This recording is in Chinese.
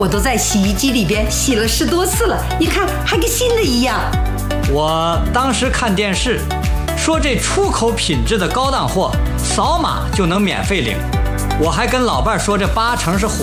我都在洗衣机里边洗了10多次了，你看还跟新的一样。 我当时看电视说这出口品质的高档货扫码就能免费领，我还跟老伴说这80%是